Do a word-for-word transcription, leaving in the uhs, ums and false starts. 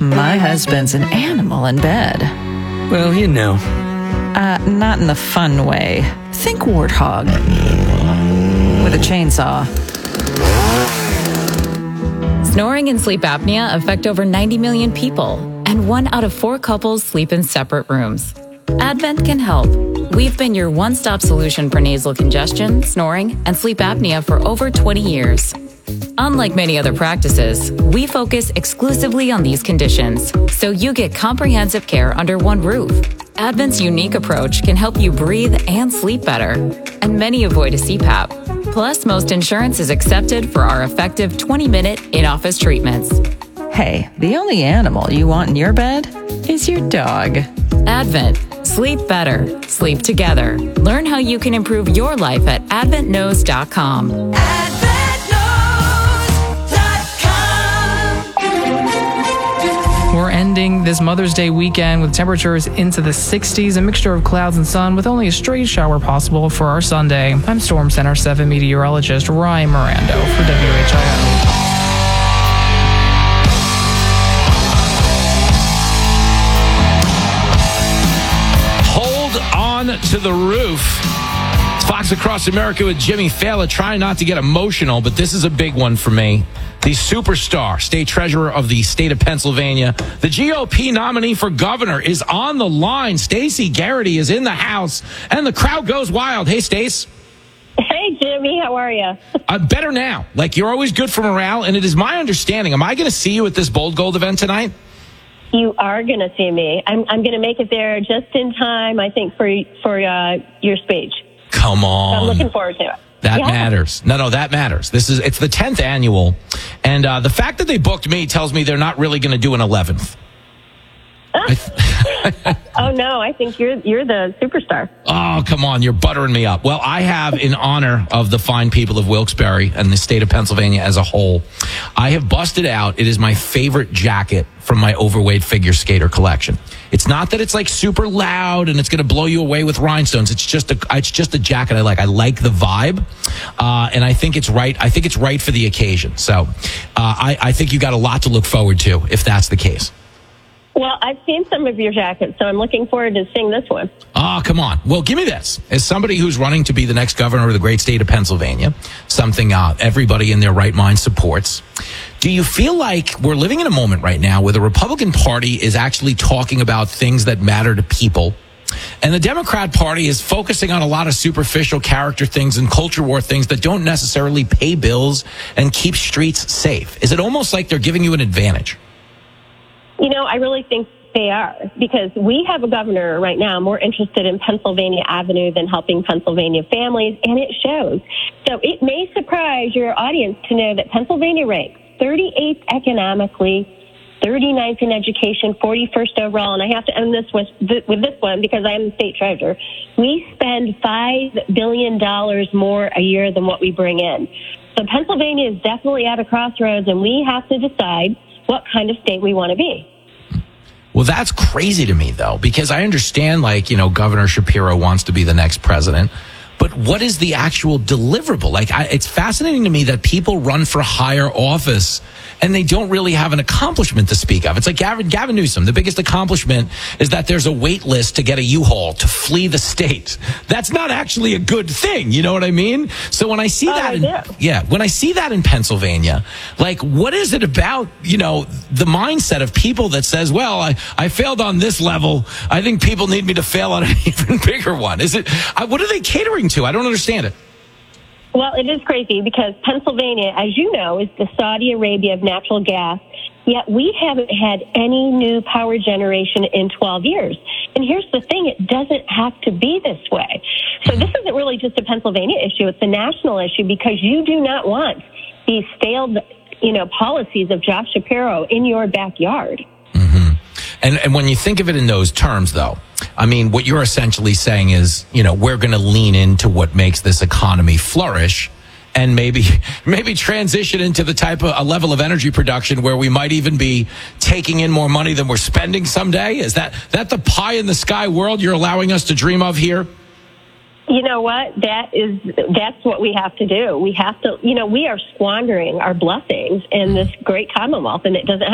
My husband's an animal in bed. Well, you know. Uh, not in the fun way. Think warthog. With a chainsaw. Snoring and sleep apnea affect over ninety million people, and one out of four couples sleep in separate rooms. Advent can help. We've been your one-stop solution for nasal congestion, snoring, and sleep apnea for over twenty years. Unlike many other practices, we focus exclusively on these conditions, so you get comprehensive care under one roof. Advent's unique approach can help you breathe and sleep better, and many avoid a C PAP. Plus, most insurance is accepted for our effective twenty-minute in-office treatments. Hey, the only animal you want in your bed is your dog. Advent. Sleep better. Sleep together. Learn how you can improve your life at advent knows dot com. We're ending this Mother's Day weekend with temperatures into the sixties, a mixture of clouds and sun with only a stray shower possible for our Sunday. I'm Storm Center seven meteorologist Ryan Mirando for W H I O. To the roof. It's Fox Across America with Jimmy Fallon. Trying not to get emotional, but this is a big one for me. The superstar state treasurer of the state of Pennsylvania, the G O P nominee for governor, is on the line. Stacey Garrity is in the house, and the crowd goes wild. Hey, Stace. Hey, Jimmy. How are you? uh, better now. Like, you're always good for morale, and it is my understanding. Am I going to see you at this Bold Gold event tonight? You are going to see me. I'm, I'm going to make it there just in time, I think, for for uh, your speech. Come on. So I'm looking forward to it. That yeah. matters. No, no, that matters. This is it's the tenth annual, and uh, the fact that they booked me tells me they're not really going to do an eleventh. Oh no, I think you're you're the superstar. Oh, come on, you're buttering me up. Well, I have, in honor of the fine people of Wilkes-Barre and the state of Pennsylvania as a whole, I have busted out. It is my favorite jacket from my overweight figure skater collection. It's not that it's like super loud and it's going to blow you away with rhinestones. It's just a it's just a jacket I like. I like the vibe, uh, and I think it's right. I think it's right for the occasion. So, uh, I, I think you got a lot to look forward to if that's the case. Well, I've seen some of your jackets, so I'm looking forward to seeing this one. Oh, come on. Well, give me this. As somebody who's running to be the next governor of the great state of Pennsylvania, something uh, everybody in their right mind supports, do you feel like we're living in a moment right now where the Republican Party is actually talking about things that matter to people, and the Democrat Party is focusing on a lot of superficial character things and culture war things that don't necessarily pay bills and keep streets safe? Is it almost like they're giving you an advantage? You know, I really think they are, because we have a governor right now more interested in Pennsylvania Avenue than helping Pennsylvania families, and it shows. So it may surprise your audience to know that Pennsylvania ranks thirty-eighth economically, thirty-ninth in education, forty-first overall, and I have to end this with, with this one because I am the state treasurer. We spend five billion dollars more a year than what we bring in. So Pennsylvania is definitely at a crossroads, and we have to decide what kind of state we want to be. Well, that's crazy to me, though, because I understand, like, you know, Governor Shapiro wants to be the next president. But what is the actual deliverable? Like, I, it's fascinating to me that people run for higher office and they don't really have an accomplishment to speak of. It's like Gavin, Gavin Newsom. The biggest accomplishment is that there's a wait list to get a U-Haul to flee the state. That's not actually a good thing. You know what I mean? So when I see oh, that, I in, do. yeah, when I see that in Pennsylvania, like, what is it about, you know, the mindset of people that says, well, I, I failed on this level. I think people need me to fail on an even bigger one. Is it, I, what are they catering to? I don't understand it. Well, it is crazy because Pennsylvania, as you know, is the Saudi Arabia of natural gas, yet we haven't had any new power generation in twelve years. And here's the thing, it doesn't have to be this way. So this isn't really just a Pennsylvania issue, it's a national issue, because you do not want these failed, you know, policies of Josh Shapiro in your backyard. Mm-hmm. And, and when you think of it in those terms, though, I mean, what you're essentially saying is, you know, we're going to lean into what makes this economy flourish and maybe maybe transition into the type of a level of energy production where we might even be taking in more money than we're spending someday. Is that that the pie in the sky world you're allowing us to dream of here? You know what? That is, that's what we have to do. We have to, you know, we are squandering our blessings in this great Commonwealth, and it doesn't